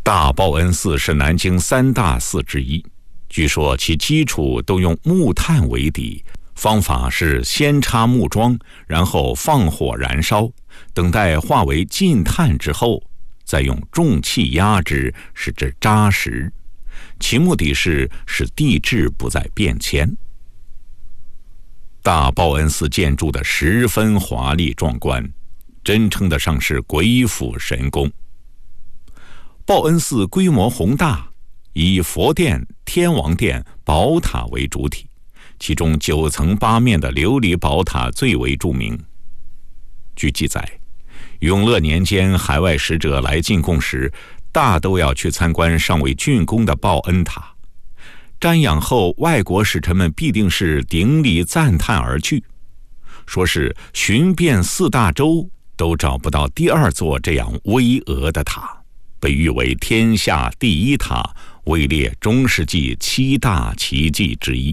大报恩寺是南京三大寺之一，据说其基础都用木炭为底，方法是先插木桩，然后放火燃烧，等待化为尽炭之后，再用重器压之，使之扎实。其目的是使地质不再变迁。大报恩寺建筑的十分华丽壮观，真称得上是鬼斧神工。报恩寺规模宏大，以佛殿、天王殿、宝塔为主体，其中9层8面的琉璃宝塔最为著名。据记载，永乐年间海外使者来进贡时，大都要去参观尚未竣工的报恩塔，瞻仰后外国使臣们必定是顶礼赞叹而去，说是寻遍4大洲都找不到第2座这样巍峨的塔，被誉为天下第1塔，位列中世纪7大奇迹之一。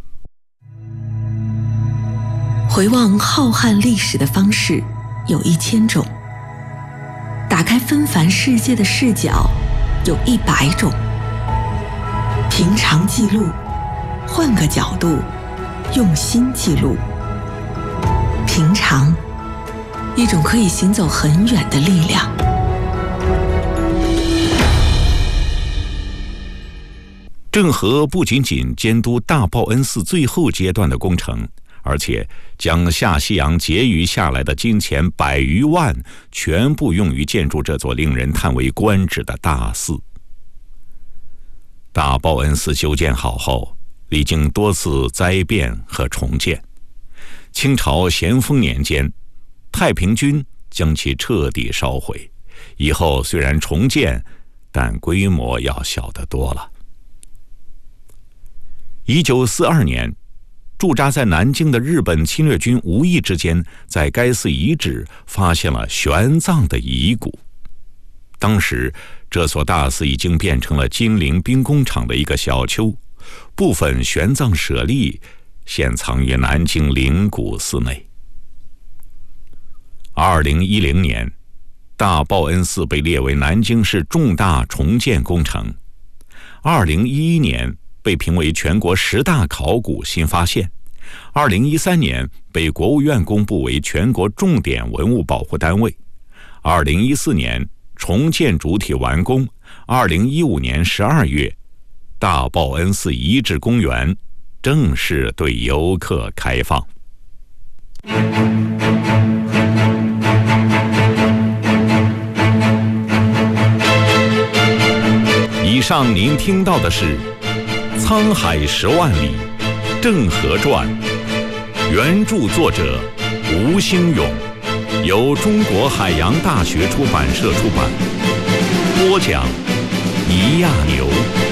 回望浩瀚历史的方式有1000种，打开纷繁世界的视角有100种。平常记录，换个角度，用心记录。平常，一种可以行走很远的力量。 郑和不仅仅监督大报恩寺最后阶段的工程，而且将下西洋结余下来的金钱100余万全部用于建筑这座令人叹为观止的大寺。大报恩寺修建好后，历经多次灾变和重建。清朝咸丰年间，太平军将其彻底烧毁，以后虽然重建，但规模要小得多了。1942年，驻扎在南京的日本侵略军无意之间在该寺遗址发现了玄奘的遗骨。当时这所大寺已经变成了金陵兵工厂的一个小丘，部分玄奘舍利现藏于南京灵谷寺内。2010年，大报恩寺被列为南京市重大重建工程。2011年被评为全国10大考古新发现。2013年被国务院公布为全国重点文物保护单位。2014年重建主体完工。2015年12月，大报恩寺遗址公园正式对游客开放。以上您听到的是《沧海10万里》郑和传，原著作者吴兴勇，由中国海洋大学出版社出版，播讲倪亚牛。